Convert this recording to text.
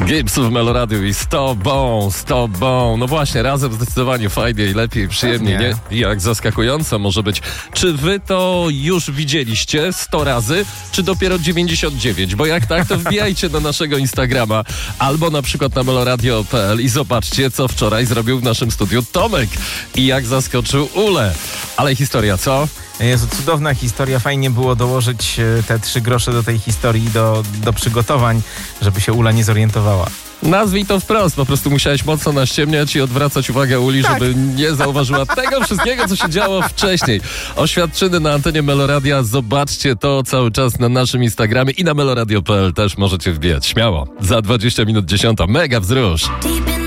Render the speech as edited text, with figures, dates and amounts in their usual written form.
Gibbs w Meloradiu i z tobą. No właśnie, razem zdecydowanie fajniej, lepiej, przyjemniej, nie? Jak zaskakująco może być. Czy wy to już widzieliście 100 razy, czy dopiero 99? Bo jak tak, to wbijajcie na naszego Instagrama albo na przykład na meloradio.pl i zobaczcie, co wczoraj zrobił w naszym studiu Tomek i jak zaskoczył Ulę. Ale historia, co? Jezu, cudowna historia. Fajnie było dołożyć te 3 grosze do tej historii, do przygotowań, żeby się Ula nie zorientowała. Nazwij to wprost, po prostu musiałeś mocno naściemniać i odwracać uwagę Uli, żeby nie zauważyła tego wszystkiego, co się działo wcześniej. Oświadczyny na antenie Meloradia, zobaczcie to cały czas na naszym Instagramie i na meloradio.pl też możecie wbijać, śmiało. Za 20 minut 10, mega wzrusz.